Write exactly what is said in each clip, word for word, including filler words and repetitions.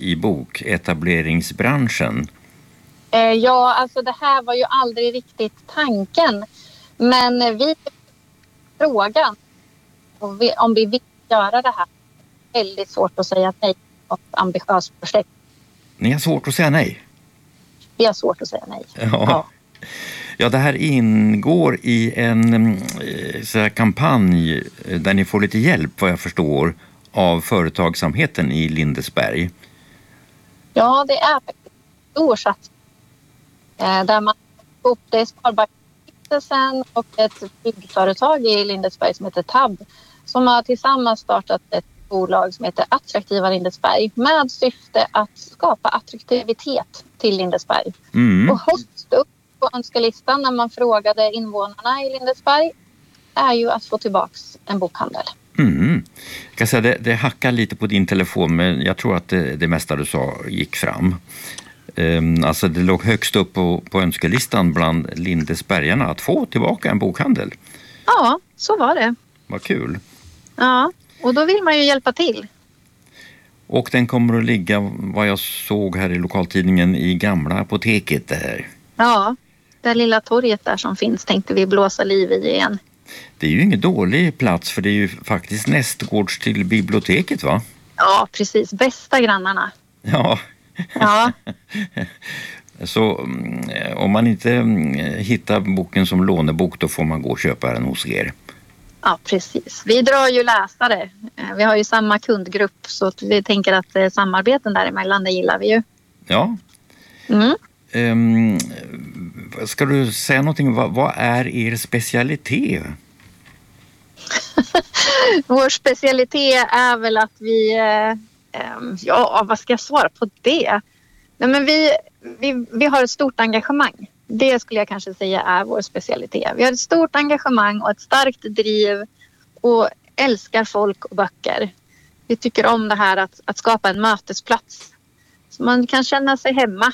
i boketableringsbranschen. Eh, ja, alltså det här var ju aldrig riktigt tanken. Men vi frågan och vi, om vi vill göra det här, är väldigt svårt att säga nej på ett ambitiöst projekt. Ni har svårt att säga nej? Vi har svårt att säga nej. Ja. Ja. Ja, det här ingår i en så här, kampanj där ni får lite hjälp, vad jag förstår, av företagsamheten i Lindesberg. Ja, det är faktiskt en stor satsning eh, där man får upp det Sparbanksstiftelsen och ett byggföretag i Lindesberg som heter T A B som har tillsammans startat ett bolag som heter Attraktiva Lindesberg med syfte att skapa attraktivitet till Lindesberg. Mm. Och högst upp på önskelistan när man frågade invånarna i Lindesberg är ju att få tillbaks en bokhandel. Mm. Jag kan säga, det, det hackar lite på din telefon, men jag tror att det, det mesta du sa gick fram. Um, alltså det låg högst upp på, på önskelistan bland Lindesbergarna att få tillbaka en bokhandel. Ja, så var det. Vad kul. Ja, och då vill man ju hjälpa till. Och den kommer att ligga, vad jag såg här i lokaltidningen, i gamla apoteket där. Ja, det lilla torget där som finns tänkte vi blåsa liv i igen. Det är ju ingen dålig plats, för det är ju faktiskt nästgårds till biblioteket, va? Ja, precis. Bästa grannarna. Ja. Ja. Så om man inte hittar boken som lånebok, då får man gå och köpa den hos er. Ja, precis. Vi drar ju läsare. Vi har ju samma kundgrupp, så att vi tänker att samarbeten däremellan, det gillar vi ju. Ja. Mm. Um, ska du säga någonting? Vad, vad är er specialitet? Vår specialitet är väl att vi... Um, ja, vad ska jag svara på det? Nej, men vi, vi, vi har ett stort engagemang. Det skulle jag kanske säga är vår specialitet. Vi har ett stort engagemang och ett starkt driv och älskar folk och böcker. Vi tycker om det här att, att skapa en mötesplats. Så man kan känna sig hemma.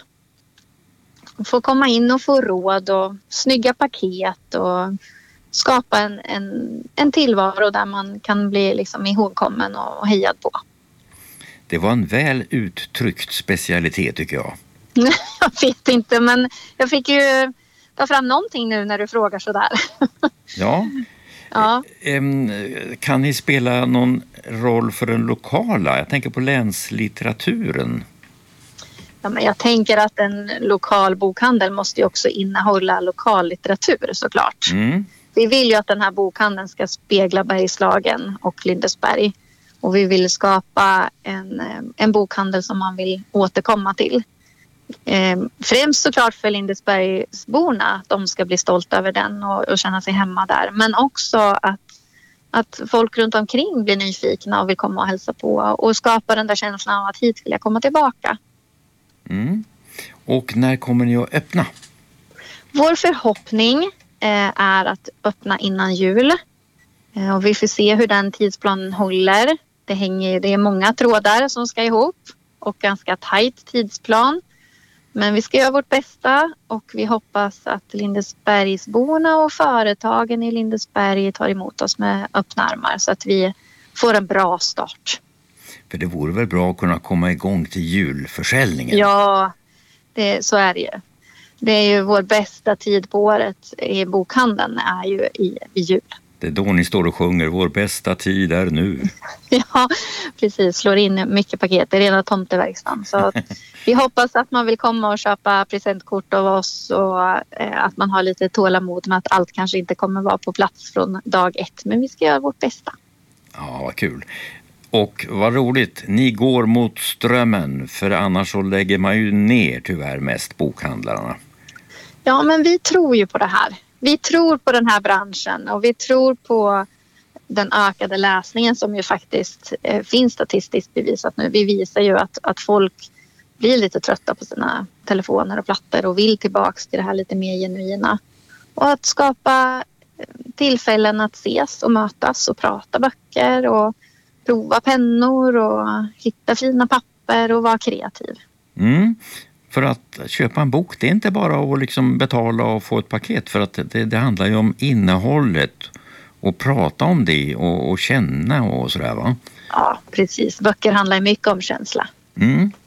Få komma in och få råd och snygga paket och skapa en, en, en tillvaro där man kan bli liksom ihågkommen och hejad på. Det var en väl uttryckt specialitet, tycker jag. Jag vet inte, men jag fick ju ta fram någonting nu när du frågar sådär. Ja. Ja. Kan ni spela någon roll för den lokala? Jag tänker på länslitteraturen. Ja, men jag tänker att en lokal bokhandel måste ju också innehålla lokal litteratur, såklart. Mm. Vi vill ju att den här bokhandeln ska spegla Bergslagen och Lindesberg. Och vi vill skapa en, en bokhandel som man vill återkomma till. Eh, främst såklart för Lindesbergsborna, att de ska bli stolta över den och, och känna sig hemma där. Men också att, att folk runt omkring blir nyfikna och vill komma och hälsa på. Och skapa den där känslan av att hit vill jag komma tillbaka. Mm. Och när kommer ni att öppna? Vår förhoppning eh, är att öppna innan jul. Eh, och vi får se hur den tidsplanen håller. Det, hänger, det är många trådar som ska ihop och ganska tajt tidsplan. Men vi ska göra vårt bästa och vi hoppas att Lindesbergsborna och företagen i Lindesberg tar emot oss med öppna armar så att vi får en bra start. För det vore väl bra att kunna komma igång till julförsäljningen? Ja, det, så är det ju. Det är ju vår bästa tid på året i bokhandeln är ju i, i jul. Det är då ni står och sjunger, vår bästa tid är nu. Ja, precis. Slår in mycket paket. Det är rena tomteverkstan. Så vi hoppas att man vill komma och köpa presentkort av oss och eh, att man har lite tålamod med att allt kanske inte kommer vara på plats från dag ett. Men vi ska göra vårt bästa. Ja, vad kul. Och vad roligt, ni går mot strömmen, för annars så lägger man ju ner tyvärr mest bokhandlarna. Ja, men vi tror ju på det här. Vi tror på den här branschen och vi tror på den ökade läsningen som ju faktiskt eh, finns statistiskt bevisat nu. Vi visar ju att, att folk blir lite trötta på sina telefoner och plattor och vill tillbaks till det här lite mer genuina. Och att skapa tillfällen att ses och mötas och prata böcker och prova pennor och hitta fina papper och vara kreativ. Mm. För att köpa en bok, det är inte bara att liksom betala och få ett paket, för att det, det handlar ju om innehållet och prata om det och, och känna och sådär, va? Ja, precis. Böcker handlar mycket om känsla. Mm.